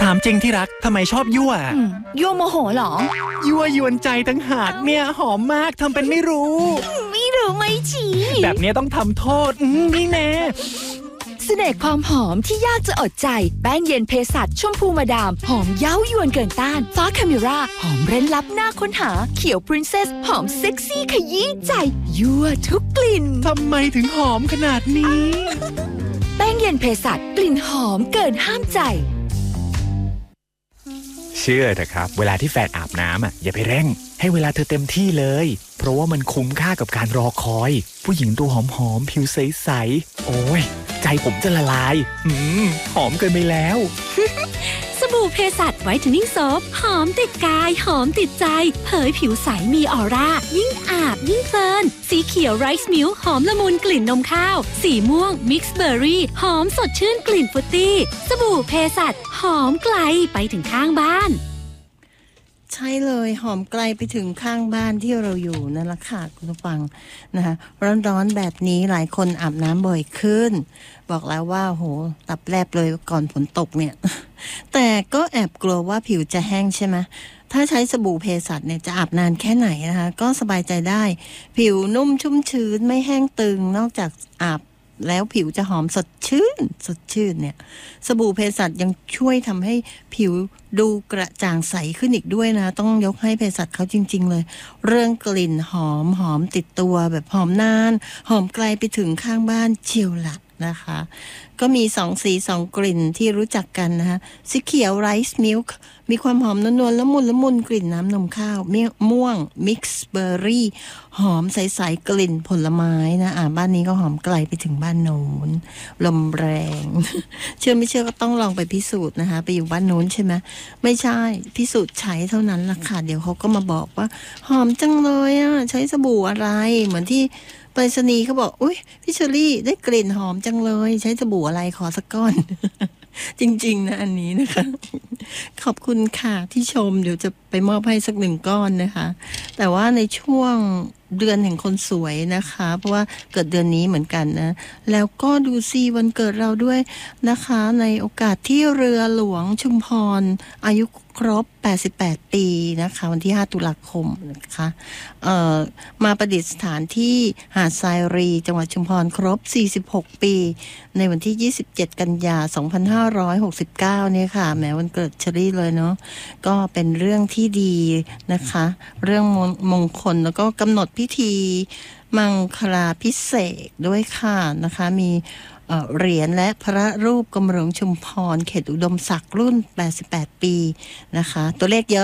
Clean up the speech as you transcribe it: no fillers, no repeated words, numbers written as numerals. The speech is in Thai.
ามจริงที่รักทำไมชอบยั่วยั่วโมโหเหรอยั่วยวนใจตั้งหากเนี่ยหอมมากทำเป็นไม่รู้ไม่ฉีแบบนี้ต้องทำโทษนี่แน่เสน่ห์ความหอมที่ยากจะอดใจแป้งเย็นเภสัชชมพูมาดามหอมเย้ายวนเกินต้านฟ้าคาเมราหอมเร้นลับน่าค้นหาเขียวพรินเซสหอมเซ็กซี่ขยี้ใจยั่วทุกกลิ่นทำไมถึงหอมขนาดนี้แป้งเย็นเภสัชกลิ่นหอมเกินห้ามใจเชื่อเถอะครับเวลาที่แฟนอาบน้ำอย่าไปเร่งให้เวลาเธอเต็มที่เลยเพราะว่ามันคุ้มค่ากับการรอคอยผู้หญิงตัวหอมๆผิวใสๆโอ้ยใจผมจะละลายหอมเกินไปแล้วสบู่เภสัชไวท์เทนนิ่งโซฟหอมติดกายหอมติดใจเผยผิวใสมีออร่ายิ่งอาบยิ่งเพลินสีเขียวไรซ์มิลค์หอมละมุนกลิ่นนมข้าวสีม่วงมิกซ์เบอร์รี่หอมสดชื่นกลิ่นฟรุตตี้สบู่เภสัชหอมไกลไปถึงข้างบ้านใช่เลยหอมไกลไปถึงข้างบ้านที่เราอยู่นั่นแหละค่ะคุณผู้ฟังนะคะร้อนๆแบบนี้หลายคนอาบน้ำบ่อยขึ้นบอกแล้วว่าโหตับแลบเลยก่อนฝนตกเนี่ยแต่ก็แอบกลัวว่าผิวจะแห้งใช่ไหมถ้าใช้สบู่เภสัชเนี่ยจะอาบนานแค่ไหนนะคะก็สบายใจได้ผิวนุ่มชุ่มชื้นไม่แห้งตึงนอกจากอาบแล้วผิวจะหอมสดชื่นเนี่ยสบู่เภสัชยังช่วยทำให้ผิวดูกระจ่างใสขึ้นอีกด้วยนะต้องยกให้เภสัชเขาจริงๆเลยเรื่องกลิ่นหอมติดตัวแบบหอมนานหอมไกลไปถึงข้างบ้านเชียวละนะคะก็มี2สี2กลิ่นที่รู้จักกันนะคะสีเขียวไรซ์มิลค์มีความหอมนวลละมุนกลิ่นน้ำนมข้าวม่วงมิกซ์เบอร์รี่หอมใสๆกลิ่นผลไม้นะบ้านนี้ก็หอมไกลไปถึงบ้านโน้นลมแรงเชื่อไม่เชื่อก็ต้องลองไปพิสูจน์นะคะไปอยู่บ้านโน้นใช่ไหมไม่ใช่พิสูจน์ใช้เท่านั้นล่ะค่ะเดี๋ยวเขาก็มาบอกว่าหอมจังเลยใช้สบู่อะไรเหมือนที่ไปรษณีย์เขาบอกอุ๊ยพี่เชอรี่ได้กลิ่นหอมจังเลยใช้สบู่อะไรขอสักก้อน จริงๆนะอันนี้นะคะขอบคุณค่ะที่ชมเดี๋ยวจะไปมอบให้สัก1ก้อนนะคะแต่ว่าในช่วงเดือนแห่งคนสวยนะคะเพราะว่าเกิดเดือนนี้เหมือนกันนะแล้วก็ดูซิวันเกิดเราด้วยนะคะในโอกาสที่เรือหลวงชุมพรอายุครบ88ปีนะคะวันที่5ตุลาคมนะคะมาประดิษฐานที่หาดทรายรีจังหวัดชุมพรครบ46ปีในวันที่27กันยายน2569เนี่ยค่ะแม้วันเกิดเชอรี่เลยเนาะก็เป็นเรื่องที่ดีนะคะเรื่องมงคลแล้วก็กำหนดพิธีมังคลาภิเษกด้วยค่ะนะคะมีเหรียญและพระรูปกรมหลวงชุมพรเขตอุดมศักดิ์รุ่น88ปีนะคะตัวเลขเยอะ